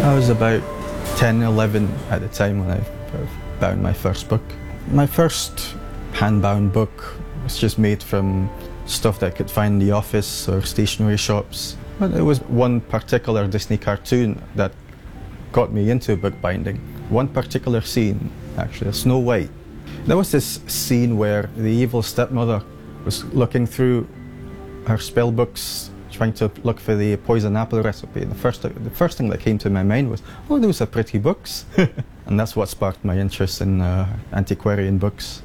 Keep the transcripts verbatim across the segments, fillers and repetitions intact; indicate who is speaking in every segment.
Speaker 1: I was about ten, eleven at the time when I bound my first book. My first hand-bound book was just made from stuff that I could find in the office or stationery shops. But it was one particular Disney cartoon that got me into book binding. One particular scene, actually, Snow White. There was this scene where the evil stepmother was looking through her spell books, trying to look for the poison apple recipe. The first, the first thing that came to my mind was, oh, those are pretty books. And that's what sparked my interest in uh, antiquarian books.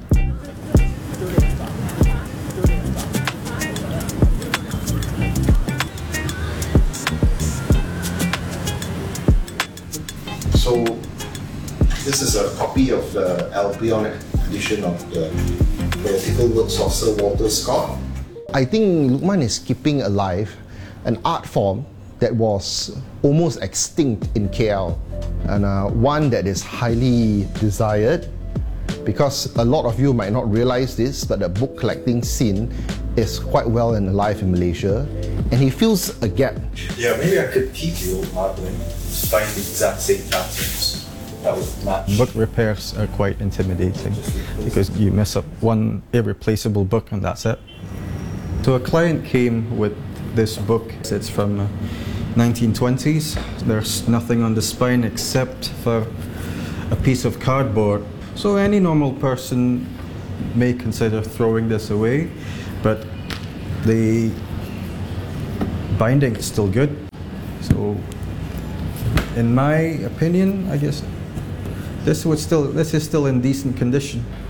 Speaker 2: So, this is a copy of the Albion edition of the Poetical Works of Sir Walter Scott. I think Luqman is keeping alive an art form that was almost extinct in K L, and uh, one that is highly desired, because a lot of you might not realize this, but the book collecting scene is quite well and alive in Malaysia, and he fills a gap.
Speaker 1: Yeah, maybe I could teach you modeling, find the exact same patterns that would match. Book repairs are quite intimidating because you mess up one irreplaceable book and that's it. So a client came with this book. It's from uh, nineteen twenties. There's nothing on the spine except for a piece of cardboard. So any normal person may consider throwing this away, but the binding is still good. So in my opinion, I guess this would still this is still in decent condition.